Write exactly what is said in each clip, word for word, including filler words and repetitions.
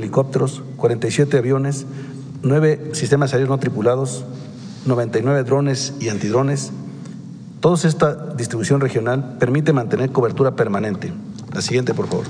helicópteros, cuarenta y siete aviones, nueve sistemas aéreos no tripulados, noventa y nueve drones y antidrones. Toda esta distribución regional permite mantener cobertura permanente. La siguiente, por favor.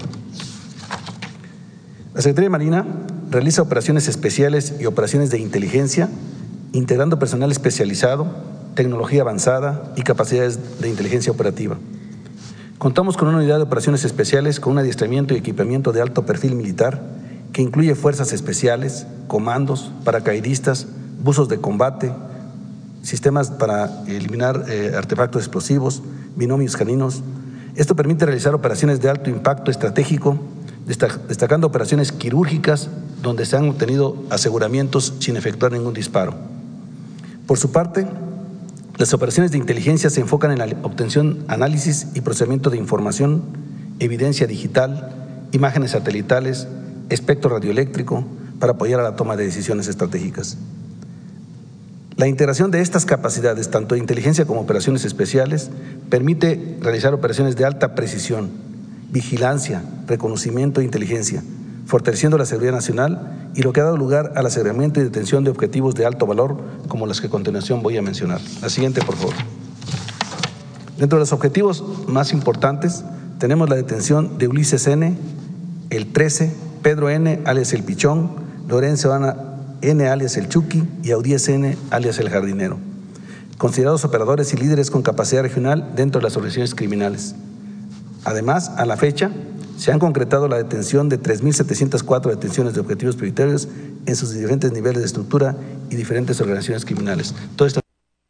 La Secretaría de Marina realiza operaciones especiales y operaciones de inteligencia, integrando personal especializado, tecnología avanzada y capacidades de inteligencia operativa. Contamos con una unidad de operaciones especiales con un adiestramiento y equipamiento de alto perfil militar que incluye fuerzas especiales, comandos, paracaidistas, buzos de combate, sistemas para eliminar eh, artefactos explosivos, binomios caninos. Esto permite realizar operaciones de alto impacto estratégico, destacando operaciones quirúrgicas donde se han obtenido aseguramientos sin efectuar ningún disparo. Por su parte, las operaciones de inteligencia se enfocan en la obtención, análisis y procesamiento de información, evidencia digital, imágenes satelitales, espectro radioeléctrico para apoyar a la toma de decisiones estratégicas. La integración de estas capacidades, tanto de inteligencia como operaciones especiales, permite realizar operaciones de alta precisión, vigilancia, reconocimiento e inteligencia, fortaleciendo la seguridad nacional y lo que ha dado lugar al aseguramiento y detención de objetivos de alto valor, como los que a continuación voy a mencionar. La siguiente, por favor. Dentro de los objetivos más importantes, tenemos la detención de Ulises N., el trece, Pedro N., alias el Pichón, Lorenzo Ana N., alias el Chucky, y Audíez N., alias el Jardinero, considerados operadores y líderes con capacidad regional dentro de las organizaciones criminales. Además, a la fecha, se han concretado la detención de tres mil setecientas cuatro detenciones de objetivos prioritarios en sus diferentes niveles de estructura y diferentes organizaciones criminales. Todo esto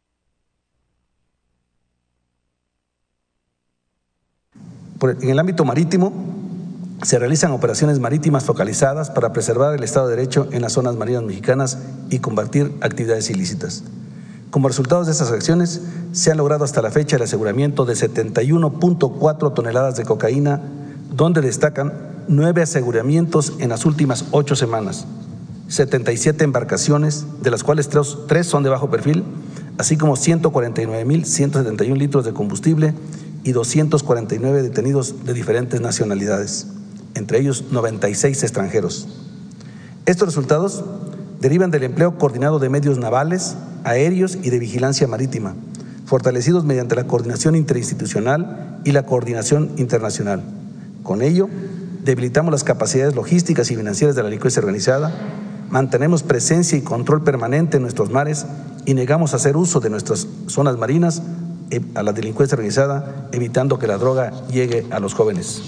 en el ámbito marítimo, se realizan operaciones marítimas focalizadas para preservar el Estado de Derecho en las zonas marinas mexicanas y combatir actividades ilícitas. Como resultados de estas acciones, se ha logrado hasta la fecha el aseguramiento de setenta y uno punto cuatro toneladas de cocaína, donde destacan nueve aseguramientos en las últimas ocho semanas, setenta y siete embarcaciones, de las cuales tres son de bajo perfil, así como ciento cuarenta y nueve mil ciento setenta y uno litros de combustible y doscientos cuarenta y nueve detenidos de diferentes nacionalidades, entre ellos noventa y seis extranjeros. Estos resultados derivan del empleo coordinado de medios navales, aéreos y de vigilancia marítima, fortalecidos mediante la coordinación interinstitucional y la coordinación internacional. Con ello, debilitamos las capacidades logísticas y financieras de la delincuencia organizada, mantenemos presencia y control permanente en nuestros mares y negamos hacer uso de nuestras zonas marinas a la delincuencia organizada, evitando que la droga llegue a los jóvenes.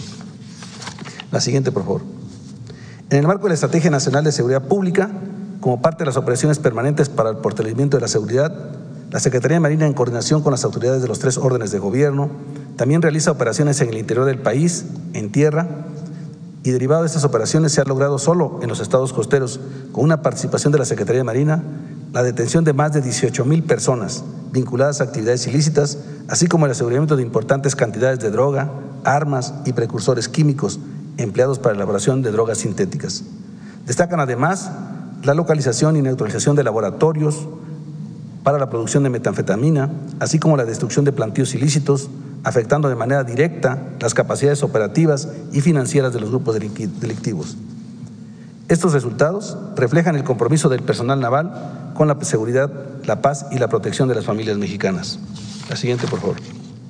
La siguiente, por favor. En el marco de la Estrategia Nacional de Seguridad Pública, como parte de las operaciones permanentes para el fortalecimiento de la seguridad, la Secretaría de Marina, en coordinación con las autoridades de los tres órdenes de gobierno, también realiza operaciones en el interior del país, en tierra, y derivado de estas operaciones se ha logrado solo en los estados costeros, con una participación de la Secretaría de Marina, la detención de más de dieciocho mil personas vinculadas a actividades ilícitas, así como el aseguramiento de importantes cantidades de droga, armas y precursores químicos empleados para la elaboración de drogas sintéticas. Destacan además la localización y neutralización de laboratorios para la producción de metanfetamina, así como la destrucción de plantíos ilícitos, afectando de manera directa las capacidades operativas y financieras de los grupos delictivos. Estos resultados reflejan el compromiso del personal naval con la seguridad, la paz y la protección de las familias mexicanas. La siguiente, por favor.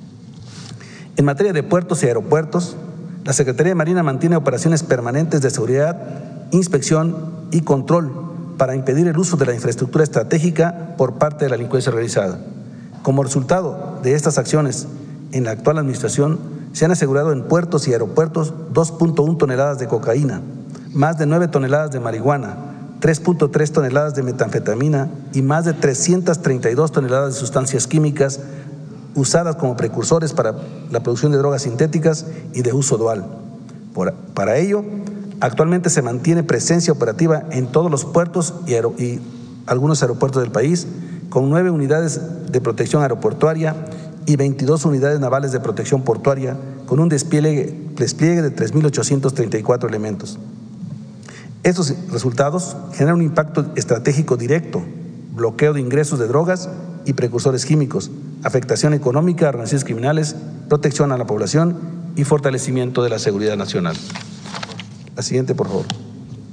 En materia de puertos y aeropuertos, la Secretaría de Marina mantiene operaciones permanentes de seguridad, inspección y control para impedir el uso de la infraestructura estratégica por parte de la delincuencia organizada. Como resultado de estas acciones, en la actual administración se han asegurado en puertos y aeropuertos dos punto uno toneladas de cocaína, más de nueve toneladas de marihuana, tres punto tres toneladas de metanfetamina y más de trescientas treinta y dos toneladas de sustancias químicas usadas como precursores para la producción de drogas sintéticas y de uso dual. Por, para ello, actualmente se mantiene presencia operativa en todos los puertos y, aer y algunos aeropuertos del país, con nueve unidades de protección aeroportuaria y veintidós unidades navales de protección portuaria, con un despliegue, despliegue de tres mil ochocientos treinta y cuatro elementos. Estos resultados generan un impacto estratégico directo, bloqueo de ingresos de drogas y precursores químicos, afectación económica a organizaciones criminales, protección a la población y fortalecimiento de la seguridad nacional. La siguiente, por favor.